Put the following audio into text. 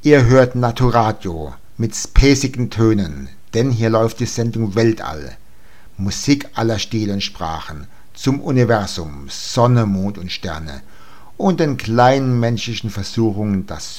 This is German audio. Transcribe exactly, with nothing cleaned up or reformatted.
Ihr hört Naturadio mit spacigen Tönen, denn hier läuft die Sendung Weltall. Musik aller Stile und Sprachen zum Universum, Sonne, Mond und Sterne und den kleinen menschlichen Versuchungen, das